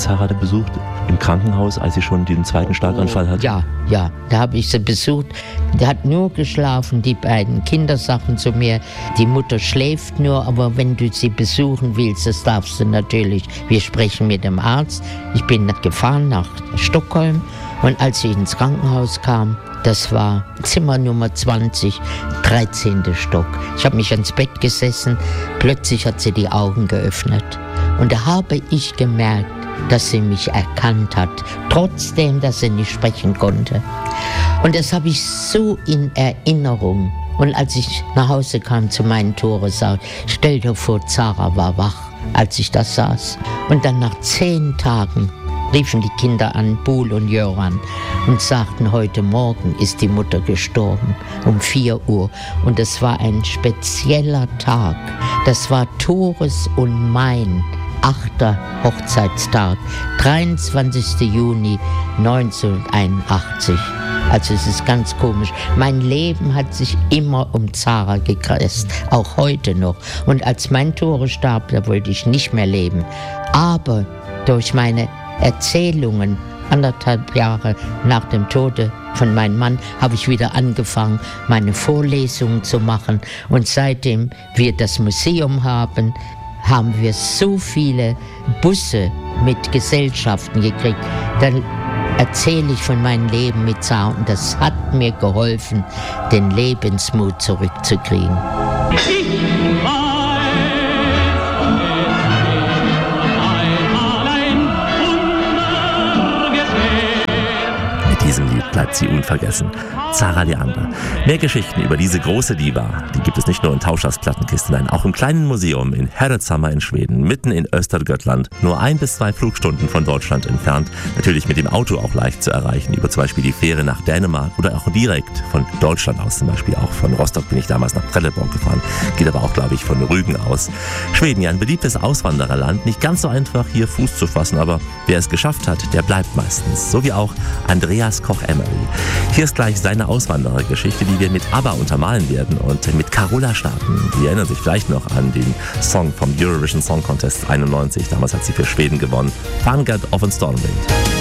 Zara denn besucht? Im Krankenhaus, als sie schon den zweiten Schlaganfall hatte? Ja, da habe ich sie besucht. Die hat nur geschlafen, die beiden Kinder sagten zu mir, die Mutter schläft nur, aber wenn du sie besuchen willst, das darfst du natürlich. Wir sprechen mit dem Arzt. Ich bin gefahren nach Stockholm und als sie ins Krankenhaus kam, das war Zimmer Nummer 20, 13. Stock. Ich habe mich ans Bett gesessen, plötzlich hat sie die Augen geöffnet. Und da habe ich gemerkt, dass sie mich erkannt hat, trotzdem, dass sie nicht sprechen konnte. Und das habe ich so in Erinnerung. Und als ich nach Hause kam zu meinen Toren, sagte ich, stell dir vor, Zara war wach, als ich das saß. Und dann nach 10 Tagen riefen die Kinder an, Buhl und Jöran, und sagten, heute Morgen ist die Mutter gestorben, um 4 Uhr. Und es war ein spezieller Tag. Das war Tores und mein 8. Hochzeitstag, 23. Juni 1981. Also es ist ganz komisch. Mein Leben hat sich immer um Zara gekreist, auch heute noch. Und als mein Tore starb, da wollte ich nicht mehr leben. Aber durch meine Erzählungen, 1,5 Jahre nach dem Tode von meinem Mann, habe ich wieder angefangen, meine Vorlesungen zu machen. Und seitdem wir das Museum haben wir so viele Busse mit Gesellschaften gekriegt. Dann erzähle ich von meinem Leben mit Zara und das hat mir geholfen, den Lebensmut zurückzukriegen. Mit diesem Lied bleibt sie unvergessen. Zara Leander. Mehr Geschichten über diese große Diva, die gibt es nicht nur in Tauschers Plattenkiste, nein, auch im kleinen Museum in Herrenshammar in Schweden, mitten in Östergötland, nur 1 bis 2 Flugstunden von Deutschland entfernt. Natürlich mit dem Auto auch leicht zu erreichen, über zum Beispiel die Fähre nach Dänemark oder auch direkt von Deutschland aus, zum Beispiel auch von Rostock bin ich damals nach Trelleborg gefahren, geht aber auch, glaube ich, von Rügen aus. Schweden, ja, ein beliebtes Auswandererland, nicht ganz so einfach hier Fuß zu fassen, aber wer es geschafft hat, der bleibt meistens, so wie auch Andreas Koch-Emery. Hier ist gleich seine Auswanderergeschichte, die wir mit ABBA untermalen werden und mit Carola starten. Sie erinnern sich vielleicht noch an den Song vom Eurovision Song Contest 91. Damals hat sie für Schweden gewonnen. Vanguard of a Stormwind.